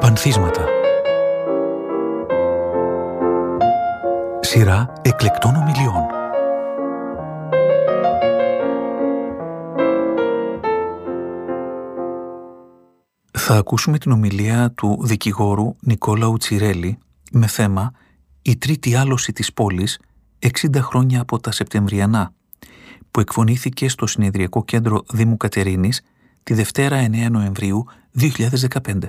Πανθίσματα. Σειρά εκλεκτών ομιλιών. Θα ακούσουμε την ομιλία του δικηγόρου Νικόλαου Τσιρέλη με θέμα «Η τρίτη άλωση της πόλης 60 χρόνια από τα Σεπτεμβριανά», που εκφωνήθηκε στο Συνεδριακό Κέντρο Δήμου Κατερίνης τη Δευτέρα 9 Νοεμβρίου 2015.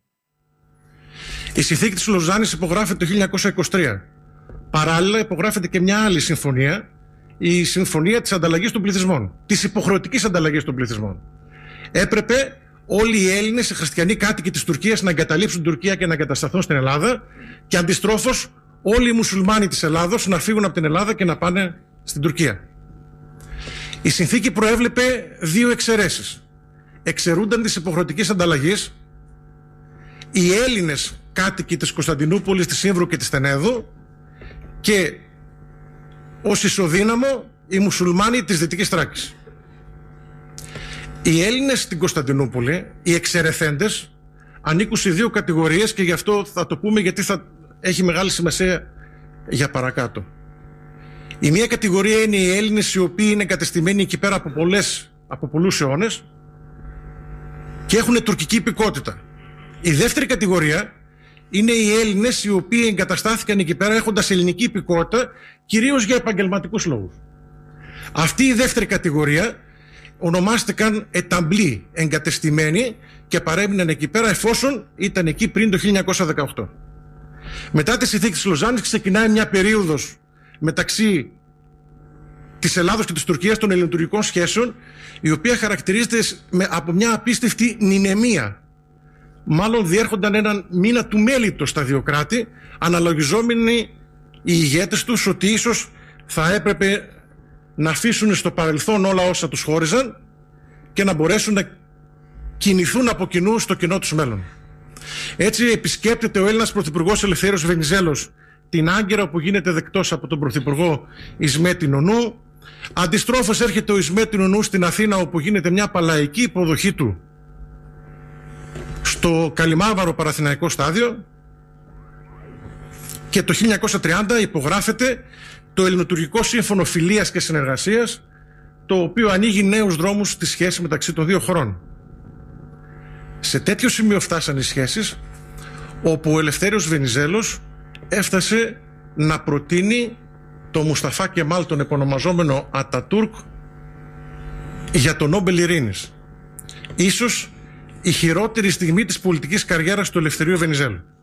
Η συνθήκη της Λοζάνης υπογράφεται το 1923. Παράλληλα υπογράφεται και μια άλλη συμφωνία, η συμφωνία της ανταλλαγής των πληθυσμών, της υποχρεωτικής ανταλλαγής των πληθυσμών. Έπρεπε όλοι οι Έλληνες, οι χριστιανοί κάτοικοι της Τουρκίας να εγκαταλείψουν την Τουρκία και να εγκατασταθούν στην Ελλάδα, και αντιστρόφως όλοι οι μουσουλμάνοι της Ελλάδος να φύγουν από την Ελλάδα και να πάνε στην Τουρκία. Η συνθήκη προέβλεπε δύο εξαιρέσεις. Εξαιρούνταν της υποχρεωτικής ανταλλαγής οι Έλληνες κάτοικοι της Κωνσταντινούπολης, της Ήμβρου και της Τενέδου, και ως ισοδύναμο οι μουσουλμάνοι της Δυτικής Θράκης. Οι Έλληνες στην Κωνσταντινούπολη, οι εξαιρεθέντες, ανήκουν σε δύο κατηγορίες, και γι' αυτό θα το πούμε, γιατί θα έχει μεγάλη σημασία για παρακάτω. Η μία κατηγορία είναι οι Έλληνες οι οποίοι είναι εγκατεστημένοι εκεί πέρα από πολλούς αιώνες και έχουν τουρκική υπηκότητα. Η δεύτερη κατηγορία είναι οι Έλληνες οι οποίοι εγκαταστάθηκαν εκεί πέρα έχοντας ελληνική υπηκότητα, κυρίως για επαγγελματικούς λόγους. Αυτή η δεύτερη κατηγορία ονομάστηκαν εταμπλοί, εγκατεστημένοι, και παρέμειναν εκεί πέρα εφόσον ήταν εκεί πριν το 1918. Μετά τη συνθήκη της Λοζάνης ξεκινάει μια περίοδος μεταξύ της Ελλάδος και της Τουρκίας των ελληνοτουρκικών σχέσεων, η οποία χαρακτηρίζεται από μια απίστευτη νηνεμία. Μάλλον διέρχονταν έναν μήνα του μέλιτος στα δύο κράτη, αναλογιζόμενοι οι ηγέτες τους ότι ίσως θα έπρεπε να αφήσουν στο παρελθόν όλα όσα τους χώριζαν και να μπορέσουν να κινηθούν από κοινού στο κοινό τους μέλλον. Έτσι επισκέπτεται ο Έλληνας Πρωθυπουργός Ελευθέριος Βενιζέλος την Άγκυρα, όπου γίνεται δεκτός από τον Πρωθυπουργό Ισμέτη Νονού. Αντιστρόφως έρχεται ο Ισμέτη Νονού στην Αθήνα, όπου γίνεται μια παλαϊκή υποδοχή του στο Καλιμάβαρο Παραθηναϊκό Στάδιο, και το 1930 υπογράφεται το Ελληνοτουρκικό Σύμφωνο Φιλίας και Συνεργασίας, το οποίο ανοίγει νέους δρόμους στη σχέση μεταξύ των δύο χωρών. Σε τέτοιο σημείο φτάσαν οι σχέσεις, όπου ο Ελευθέριος Βενιζέλος έφτασε να προτείνει το Μουσταφά Κεμάλ, τον επωνομαζόμενο Ατατούρκ, για το Νόμπελ Ειρήνης. Ίσως η χειρότερη στιγμή της πολιτικής καριέρας του Ελευθερίου Βενιζέλου.